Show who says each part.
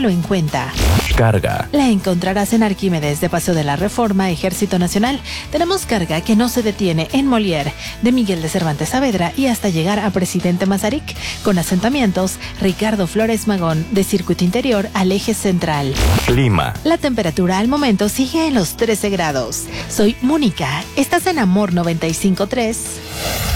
Speaker 1: ténganlo en cuenta.
Speaker 2: Carga.
Speaker 1: La encontrarás en Arquímedes, de Paseo de la Reforma, Ejército Nacional. Tenemos carga que no se detiene en Molière, de Miguel de Cervantes Saavedra y hasta llegar a Presidente Mazarik, con asentamientos Ricardo Flores Magón, de Circuito Interior al Eje Central.
Speaker 2: Clima.
Speaker 1: La temperatura al momento sigue en los 13 grados. Soy Mónica. Estás en Amor 95.3.